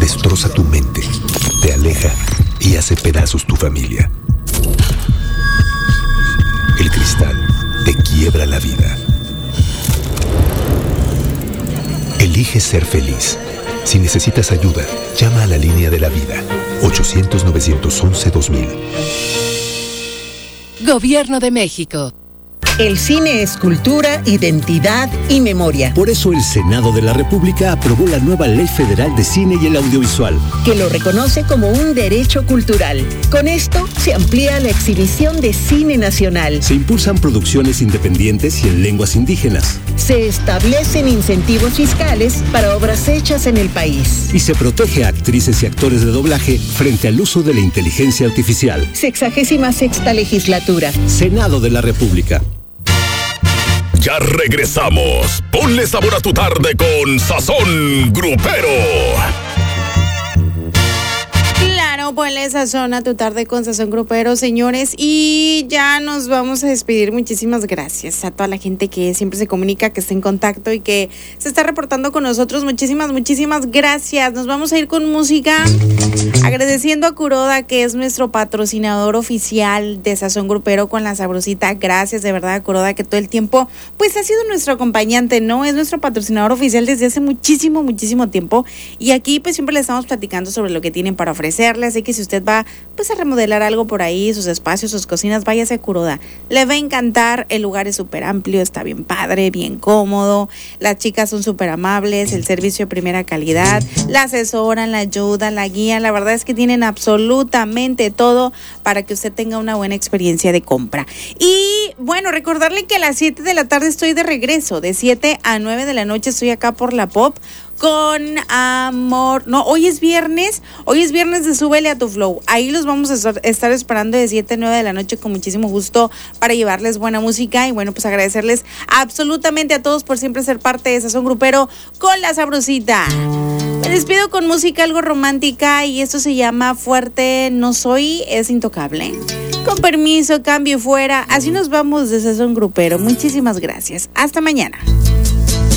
destroza tu mente, te aleja y hace pedazos tu familia. El cristal te quiebra la vida. Elige ser feliz. Si necesitas ayuda, llama a la línea de la vida. 800-911-2000. Gobierno de México. El cine es cultura, identidad y memoria. Por eso el Senado de la República aprobó la nueva Ley Federal de Cine y el Audiovisual, que lo reconoce como un derecho cultural. Con esto se amplía la exhibición de cine nacional. Se impulsan producciones independientes y en lenguas indígenas. Se establecen incentivos fiscales para obras hechas en el país. Y se protege a actrices y actores de doblaje frente al uso de la inteligencia artificial. 66ª legislatura. Senado de la República. Ya regresamos. Ponle sabor a tu tarde con Sazón Grupero. Claro, ponle sazón a tu tarde con Sazón Grupero, señores. Y ya nos vamos a despedir. Muchísimas gracias a toda la gente que siempre se comunica, que está en contacto y que se está reportando con nosotros. Muchísimas gracias. Nos vamos a ir con música. Agradeciendo a Kuroda, que es nuestro patrocinador oficial de Sazón Grupero con la Sabrosita. Gracias de verdad a Kuroda, que todo el tiempo pues ha sido nuestro acompañante, ¿no? Es nuestro patrocinador oficial desde hace muchísimo tiempo. Y aquí pues siempre le estamos platicando sobre lo que tienen para ofrecerle. Así que si usted va pues a remodelar algo por ahí, sus espacios, sus cocinas, váyase a Kuroda. Le va a encantar. El lugar es súper amplio, está bien padre, bien cómodo. Las chicas son súper amables, el servicio de primera calidad, la asesoran, la ayudan, la guían. La verdad es que tienen absolutamente todo para que usted tenga una buena experiencia de compra. Y bueno, recordarle que a las 7 de la tarde estoy de regreso. De 7 a 9 de la noche estoy acá por la Pop con amor. No, hoy es viernes de Súbele a tu Flow. Ahí los vamos a estar esperando de 7 a 9 de la noche con muchísimo gusto para llevarles buena música. Y bueno, pues agradecerles absolutamente a todos por siempre ser parte de Sazón Grupero con la Sabrosita. Me despido con música algo romántica y esto se llama Fuerte No Soy, es Intocable. Con permiso, cambio y fuera. Así nos vamos de Sazón Grupero. Muchísimas gracias. Hasta mañana.